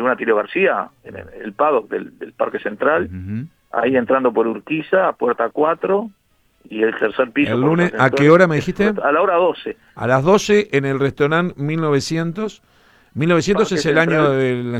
Laguna Tilio García, en el paddock del Parque Central, ahí entrando por Urquiza, puerta 4, y el tercer piso. ¿El lunes a qué hora me dijiste? A la hora 12. A las 12 en el restaurante 1900. 1900 es el año del